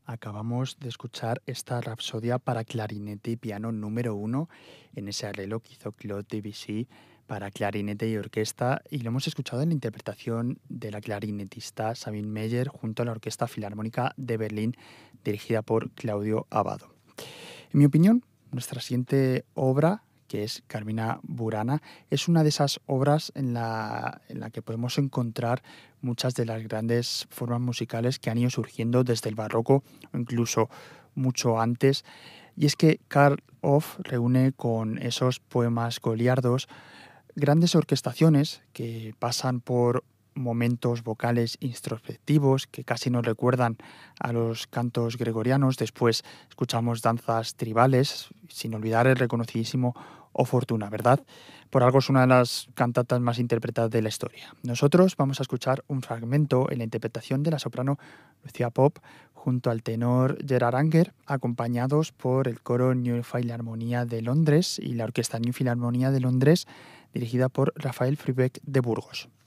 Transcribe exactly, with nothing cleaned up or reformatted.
Acabamos de escuchar esta rapsodia para clarinete y piano número uno en ese arreglo que hizo Claude Debussy para clarinete y orquesta, y lo hemos escuchado en la interpretación de la clarinetista Sabine Meyer junto a la Orquesta Filarmónica de Berlín, dirigida por Claudio Abbado. En mi opinión, nuestra siguiente obra, que es Carmina Burana, es una de esas obras en la, en la que podemos encontrar muchas de las grandes formas musicales que han ido surgiendo desde el barroco o incluso mucho antes. Y es que Karl Orff reúne con esos poemas goliardos grandes orquestaciones que pasan por momentos vocales introspectivos que casi nos recuerdan a los cantos gregorianos. Después escuchamos danzas tribales, sin olvidar el reconocidísimo O Fortuna, ¿verdad? Por algo es una de las cantatas más interpretadas de la historia. Nosotros vamos a escuchar un fragmento en la interpretación de la soprano Lucia Pop junto al tenor Gerard Anger, acompañados por el coro New Philharmonia de Londres y la orquesta New Philharmonia de Londres, dirigida por Rafael Fribeck de Burgos.